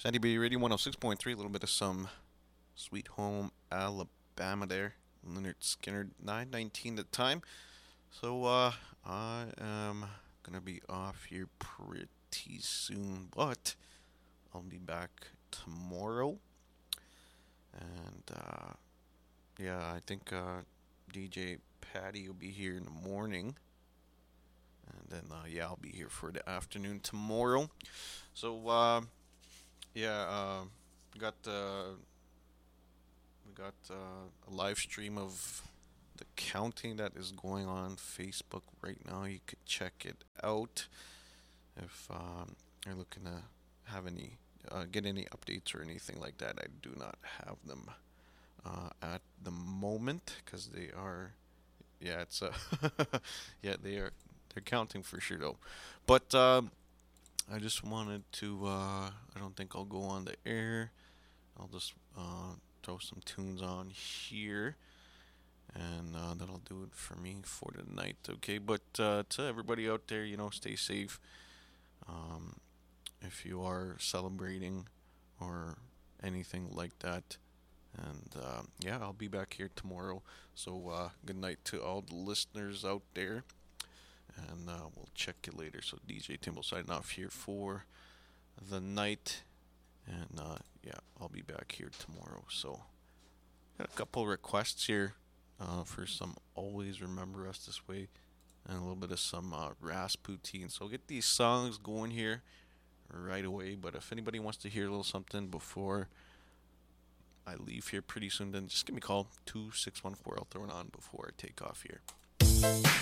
Sandy B Radio 106.3, a little bit of some Sweet Home Alabama there. Leonard Skinner, 9:19 at the time. I am going to be off here pretty soon, but I'll be back tomorrow. And yeah, I think DJ Patty will be here in the morning. And then, yeah, I'll be here for the afternoon tomorrow. So, yeah, we got a live stream of the counting that is going on Facebook right now. You could check it out if you're looking to have any get any updates or anything like that. I do not have them at the moment because they are. Yeah, it's yeah, they're counting for sure though. But I just wanted to. I don't think I'll go on the air. I'll just throw some tunes on here, and that'll do it for me for the night. Okay, but to everybody out there, stay safe. Um, if you are celebrating or anything like that, and yeah, I'll be back here tomorrow. So good night to all the listeners out there, and we'll check you later. So DJ Timbo signing off here for the night. And yeah, I'll be back here tomorrow. So, got a couple requests here for some Always Remember Us This Way and a little bit of some Rasputin. So, get these songs going here right away. But if anybody wants to hear a little something before I leave here pretty soon, then just give me a call 2614. I'll throw it on before I take off here.